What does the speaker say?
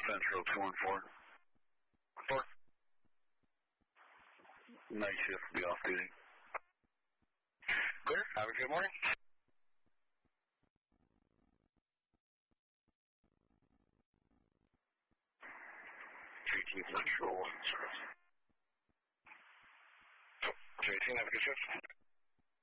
Central 214. 4. Night shift, be off duty. Clear. Have a good morning. 18 Central. 218, have a good shift.